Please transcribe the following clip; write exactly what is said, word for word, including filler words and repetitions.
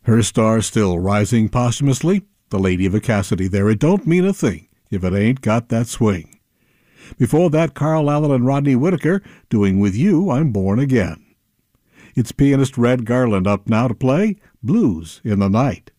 Her star still rising posthumously, the Lady of Cassidy there. It don't mean a thing if it ain't got that swing. Before that, Carl Allen and Rodney Whitaker doing With You, I'm Born Again. It's pianist Red Garland up now to play Blues in the Night.